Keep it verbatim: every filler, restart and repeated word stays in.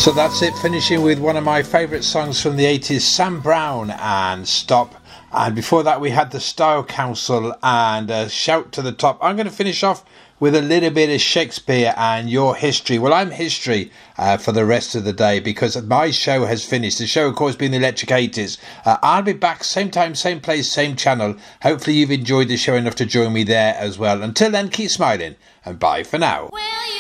So that's it, finishing with one of my favourite songs from the eighties, Sam Brown and Stop. And before that we had the Style Council and uh, Shout to the Top. I'm going to finish off with a little bit of Shakespeare and Your History. Well, I'm history uh, for the rest of the day because my show has finished. The show, of course, being the Electric eighties. Uh, I'll be back same time, same place, same channel. Hopefully you've enjoyed the show enough to join me there as well. Until then, keep smiling and bye for now. Well,